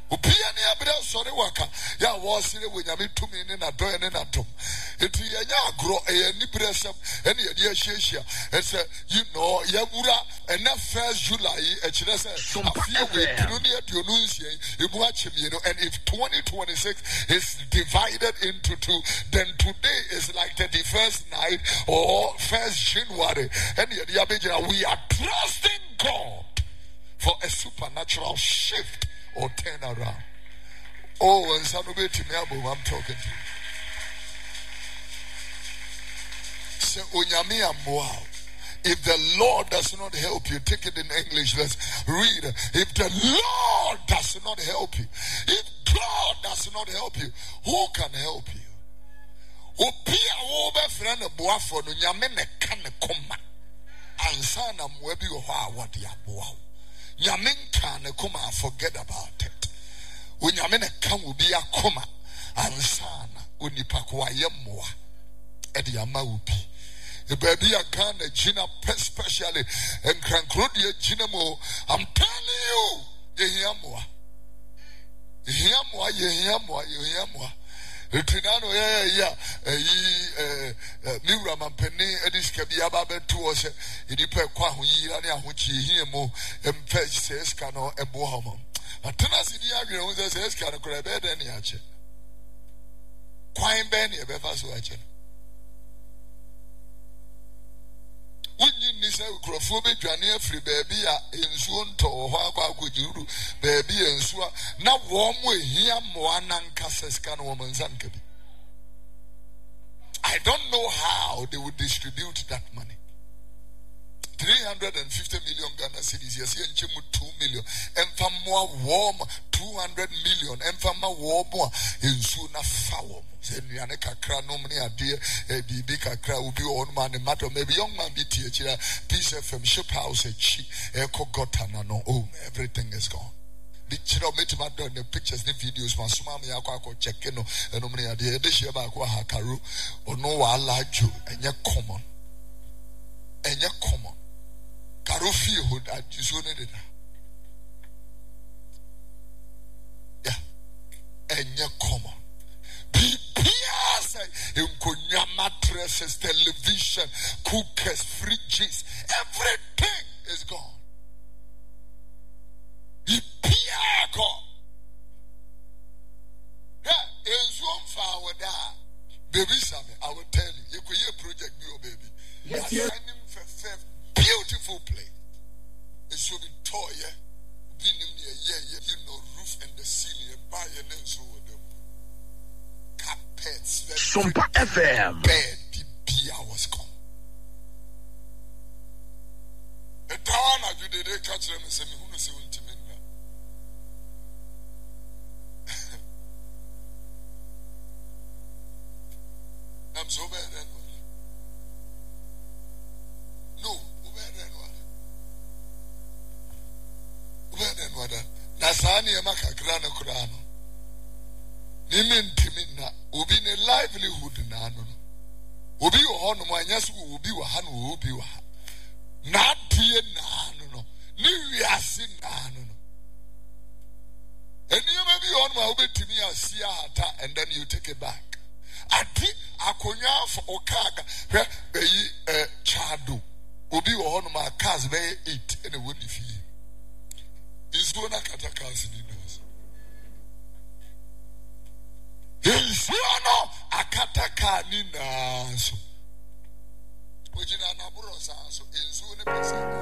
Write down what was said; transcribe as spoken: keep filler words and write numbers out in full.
Upiani abra sorry waka. Ya was it when you to me in a door and in a tomb. It ya grow a nibresam any idea shia. It's a you know Yabura and that first July a chilesa a few weeks Tunia Tunusia, you watch him, you know, and if twenty twenty-six is divided into two, then today is like the first night or first January. And we are trusting God for a supernatural shift or turn around. Oh, and Sanobe Timiabo, I'm talking to you. Say, Onyame Amoa. If the Lord does not help you, take it in English, let's read. If the Lord does not help you, if God does not help you, who can help you? Opia obe friend boafo no nyame ne ka ne koma. Ansa na mwebi wo ha awade aboa. Nyame nka ne koma, forget about it. Onyame ne ka obi akoma. Ansa na onipa ko ayemmoa. E de ama obi. The baby a Ghana Gina especially and Crancrodia Ginamo. I'm telling you, you hear more. You hear more, you hear more, you hear more. The Trinano, yeah, yeah, eh, Mira Mampeni, Edis Kabiaba to us, Edipe Kwahu Yania, which he hear more, and Fetch says Cano and Bohamo. But Tanas in the Agri says Cano could have had any action. Quine Benny, a Bevas watching. When you need a crofobia, Jania free baby, in soon to Haka could you, baby and swa. Now, warm way here, Moanan Casas can woman's uncabi. I don't know how they would distribute that money. three hundred fifty million Ghana cities, yes, and Chimu two million, and for more warm two hundred million, and for more warm in sooner foul. Then Yaneka Kranomani idea, a big crowd will be on man, a matter, maybe young man be teacher, Peace F M, ship house, a chi, echo gotana, no, oh, everything is gone. The children met him done the pictures, the videos, my sumami aqua check, no, and no many idea, this year by Hakaru, or no, I like you, and you're common, and you're common. Karufi hood at Juzone. Yeah, and you're common. In Konya mattresses, television, cookers, fridges, everything is gone. Ipiako. Yeah, in some far with that. Baby Sammy, I will tell you, you could hear project bio baby. Yes, yes. For beautiful place. It should be tall, yeah. Being in the yeah, yeah, you know, roof and the ceiling, buy an so with them. Carpets, Sumpa F M. Bed, the beer was gone. The town I did, they catch them and say, who knows what to mean now? I'm so bad at one. No, bad at one. Bad at one. Nasani Amaka Grano Kurano. Nimin Timina, Ubi ne livelihood nano. Ubi on my yes, Ubi Wahanu, Ubi Waha. Not dear Nano, New Yasin Nano. And you may be on my Ubi Timia Siata, and then you take it back. Ati Akonya for Okaga, where a chadu. Ubi on my cars may eat and a woody fee. Is one a catacas in the nose. Insuano akataka nina so. Ojina na buro sa so insu ne pesa.